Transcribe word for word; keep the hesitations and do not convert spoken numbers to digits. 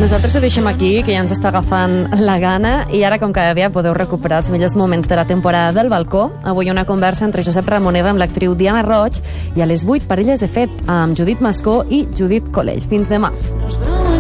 Nosaltres ho deixem aquí, que ja ens està agafant la gana, i ara, com cada dia, podeu recuperar els millors moments de la temporada del balcó. Avui una conversa entre Josep Ramoneda amb l'actriu Diana Roig, i a les vuit, Parelles de fet, amb Judit Mascó i Judit Colell. Fins demà.